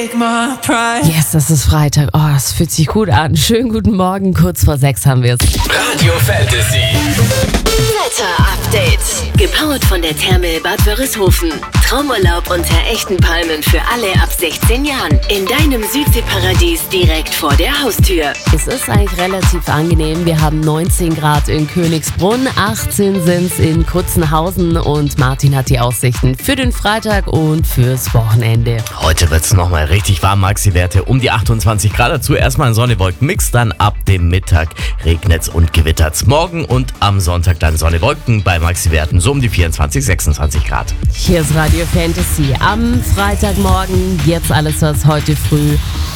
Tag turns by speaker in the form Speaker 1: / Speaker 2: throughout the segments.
Speaker 1: take my pride.
Speaker 2: Yes, das ist Freitag. Oh, es fühlt sich gut an. Schönen guten Morgen, kurz vor 6 haben wir es.
Speaker 3: Radio Fantasy.
Speaker 4: Wetter-Update. Gepowert von der Therme Bad Wörishofen. Traumurlaub unter echten Palmen für alle ab 16 Jahren. In deinem Südseeparadies direkt vor der Haustür.
Speaker 2: Es ist eigentlich relativ angenehm. Wir haben 19 Grad in Königsbrunn, 18 sind es in Kutzenhausen und Martin hat die Aussichten für den Freitag und fürs Wochenende.
Speaker 3: Heute wird es nochmal richtig warm, Maxi-Werte um die 28 Grad. Dazu erstmal ein Sonne-Wolken-Mix, dann ab dem Mittag regnet's und gewittert's. Morgen und am Sonntag dann Sonne-Wolken bei Maxi-Werten so um die 24, 26 Grad.
Speaker 2: Hier ist Radio Fantasy am Freitagmorgen. Jetzt alles, was heute früh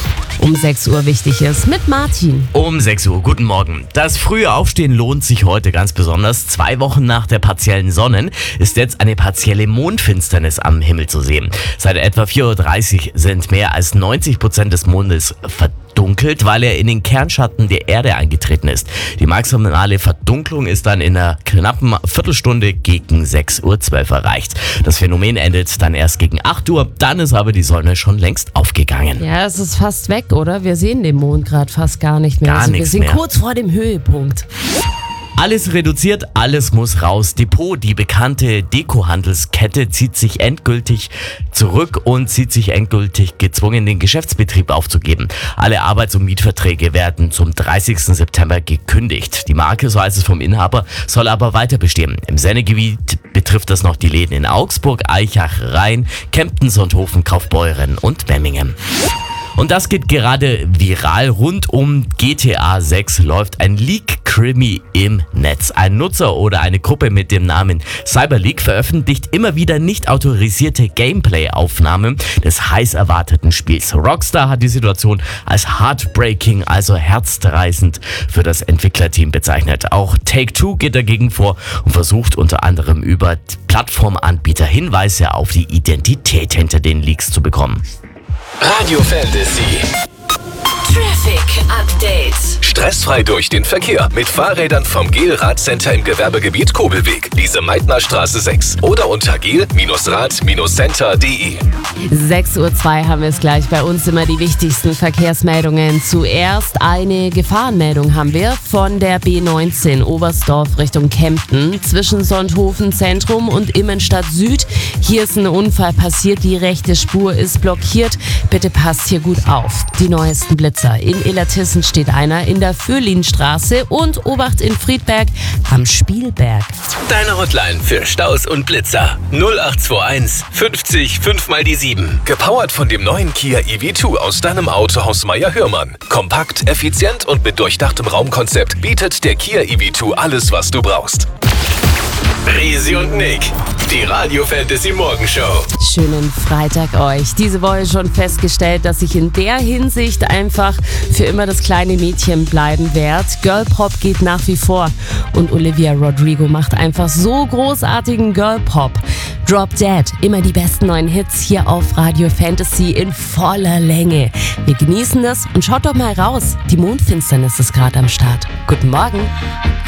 Speaker 2: um 6 Uhr wichtig ist, mit Martin.
Speaker 3: Um 6 Uhr, guten Morgen. Das frühe Aufstehen lohnt sich heute ganz besonders. 2 Wochen nach der partiellen Sonnen ist jetzt eine partielle Mondfinsternis am Himmel zu sehen. Seit etwa 4.30 Uhr sind mehr als 90% des Mondes verdunkelt, weil er in den Kernschatten der Erde eingetreten ist. Die maximale Verdunklung ist dann in einer knappen Viertelstunde gegen 6.12 Uhr erreicht. Das Phänomen endet dann erst gegen 8 Uhr, dann ist aber die Sonne schon längst aufgegangen.
Speaker 2: Ja, es ist fast weg, oder? Wir sehen den Mond gerade fast gar nicht mehr. Wir sind kurz vor dem Höhepunkt.
Speaker 3: Alles reduziert, alles muss raus. Depot, die bekannte Dekohandelskette, zieht sich endgültig zurück und sieht sich endgültig gezwungen, den Geschäftsbetrieb aufzugeben. Alle Arbeits- und Mietverträge werden zum 30. September gekündigt. Die Marke, so heißt es vom Inhaber, soll aber weiter bestehen. Im Sendegebiet betrifft das noch die Läden in Augsburg, Aichach, Rhein, Kempten, Sonthofen, Kaufbeuren und Memmingen. Und das geht gerade viral. Rund um GTA 6 läuft ein Leak-Krimi im Netz. Ein Nutzer oder eine Gruppe mit dem Namen Cyberleak veröffentlicht immer wieder nicht autorisierte Gameplay-Aufnahmen des heiß erwarteten Spiels. Rockstar hat die Situation als heartbreaking, also herzzerreißend, für das Entwicklerteam bezeichnet. Auch Take-Two geht dagegen vor und versucht unter anderem über Plattformanbieter Hinweise auf die Identität hinter den Leaks zu bekommen.
Speaker 5: Radio Fantasy.
Speaker 4: Traffic Update.
Speaker 5: Stressfrei durch den Verkehr mit Fahrrädern vom GEL Radcenter im Gewerbegebiet Kobelweg, Lise-Meitner-Straße 6 oder unter gel-rad-center.de.
Speaker 2: 6.02 Uhr haben wir es gleich. Bei uns immer die wichtigsten Verkehrsmeldungen. Zuerst eine Gefahrenmeldung haben wir von der B19 Oberstdorf Richtung Kempten zwischen Sonthofen Zentrum und Immenstadt Süd. Hier ist ein Unfall passiert, die rechte Spur ist blockiert. Bitte passt hier gut auf. Die neuesten Blitzer. In Illertissen steht einer in der Fürlinstraße und Obacht in Friedberg am Spielberg.
Speaker 5: Deine Hotline für Staus und Blitzer 0821 50 5 mal die 7. Gepowert von dem neuen Kia EV2 aus deinem Autohaus Meier-Hörmann. Kompakt, effizient und mit durchdachtem Raumkonzept bietet der Kia EV2 alles, was du brauchst. Risi und Nick, die Radio Fantasy Morgenshow.
Speaker 2: Schönen Freitag euch. Diese Woche schon festgestellt, dass ich in der Hinsicht einfach für immer das kleine Mädchen bleiben werde. Girlpop geht nach wie vor und Olivia Rodrigo macht einfach so großartigen Girlpop. Drop Dead, immer die besten neuen Hits hier auf Radio Fantasy in voller Länge. Wir genießen das und schaut doch mal raus. Die Mondfinsternis ist gerade am Start. Guten Morgen.